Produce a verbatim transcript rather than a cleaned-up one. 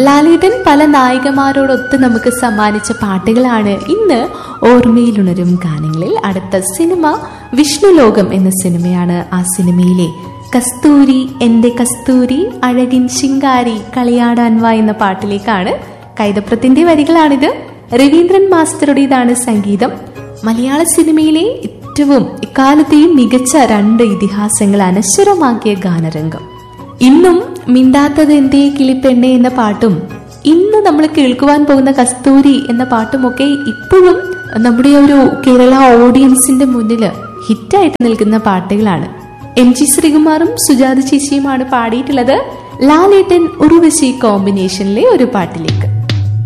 ലാലേട്ടൻ പല നായികമാരോടൊത്ത് നമുക്ക് സമ്മാനിച്ച പാട്ടുകളാണ് ഇന്ന് ഓർമ്മയിലുണരും ഗാനങ്ങളിൽ. അടുത്ത സിനിമ വിഷ്ണുലോകം എന്ന സിനിമയാണ്. ആ സിനിമയിലെ കസ്തൂരി എന്റെ കസ്തൂരി അഴകിൻ ശിങ്കാരി കളിയാടാൻ വാ എന്ന പാട്ടിലേക്കാണ്. കൈതപ്രത്തിന്റെ വരികളാണിത്. രവീന്ദ്രൻ മാസ്റ്ററുടേതാണ് സംഗീതം. മലയാള സിനിമയിലെ ഏറ്റവും ഇക്കാലത്തെയും മികച്ച രണ്ട് ഇതിഹാസങ്ങൾ അനശ്വരമാക്കിയ ഗാനരംഗം. ഇന്നും മിണ്ടാത്തത് എന്തേ കിളിപ്പെണ്ണെ എന്ന പാട്ടും ഇന്ന് നമ്മൾ കേൾക്കുവാൻ പോകുന്ന കസ്തൂരി എന്ന പാട്ടുമൊക്കെ ഇപ്പോഴും നമ്മുടെ ഒരു കേരള ഓഡിയൻസിന്റെ മുന്നിൽ ഹിറ്റായിട്ട് നിൽക്കുന്ന പാട്ടുകളാണ്. M G ശ്രീകുമാറും Sujatha ചേച്ചിയുമാണ് പാടിയിട്ടുള്ളത്. ലാലേട്ടൻ ഉർവശി കോമ്പിനേഷനിലെ ഒരു പാട്ടിലേക്ക്.